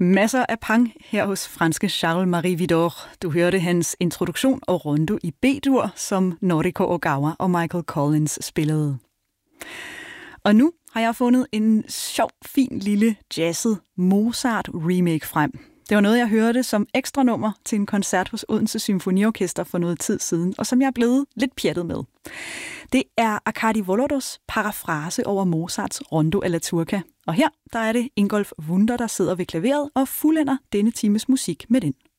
Masser af pang her hos franske Charles-Marie Widor. Du hørte hans introduktion og rondo i B-dur, som Noriko Ogawa og Michael Collins spillede. Og nu har jeg fundet en sjov, fin lille jazzet Mozart-remake frem. Det var noget, jeg hørte som ekstra nummer til en koncert hos Odense Symfoniorkester for noget tid siden, og som jeg er blevet lidt pjattet med. Det er Arkadi Volodos parafrase over Mozarts Rondo alla Turca. Og her der er det Ingolf Wunder, der sidder ved klaveret og fuldender denne times musik med den.